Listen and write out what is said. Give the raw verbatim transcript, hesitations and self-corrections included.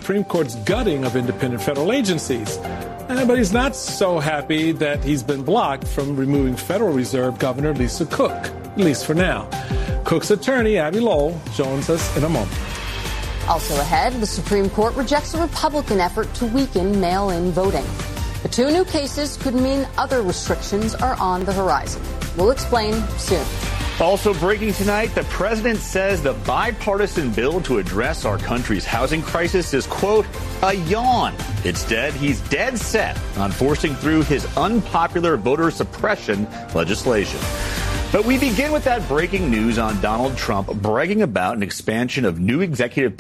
Supreme Court's gutting of independent federal agencies. But he's not so happy that he's been blocked from removing Federal Reserve Governor Lisa Cook, at least for now. Cook's attorney, Abby Lowell, joins us in a moment. Also ahead, the Supreme Court rejects a Republican effort to weaken mail-in voting. The two new cases could mean other restrictions are on the horizon. We'll explain soon. Also breaking tonight, the president says the bipartisan bill to address our country's housing crisis is, quote, a yawn. Instead, he's dead set on forcing through his unpopular voter suppression legislation. But we begin with that breaking news on Donald Trump bragging about an expansion of new executive